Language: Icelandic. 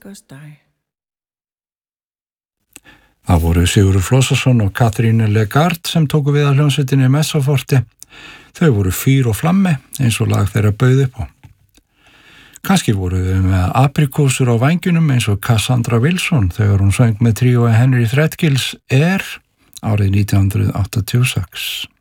Goes Die. Það voru Sigurður Flósason og Katrín Legard sem tóku við að hljómsveitinni Messaforti. Þau voru Fyr og flammi eins og lag þeirra bauð upp á. Kannski voru þau með aprikósur á vængjunum eins og Cassandra Wilson þegar hún söng með tríói Henry Threadgills árið 1986.